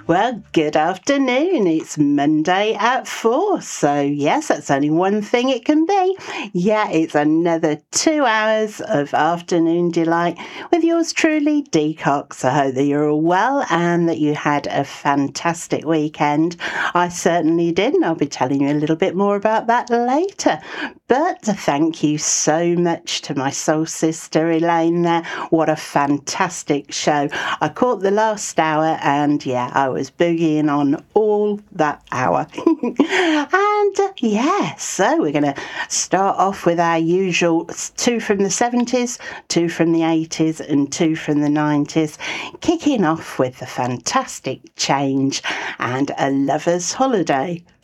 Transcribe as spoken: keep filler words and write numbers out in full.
Well, good afternoon. It's Monday at four. So, yes, that's only one thing it can be. Yeah, it's another two hours of afternoon delight with yours truly, Dee Cox. I hope that you're all well and that you had a fantastic weekend. I certainly did, and I'll be telling you a little bit more about that later. But thank you so much to my soul sister Elaine there. What a fantastic show. I caught the last hour and yeah, I was boogieing on all that hour. and uh, yeah, so we're going to start off with our usual two from the seventies, two from the eighties and two from the nineties, kicking off with the fantastic Change and A Lover's Holiday.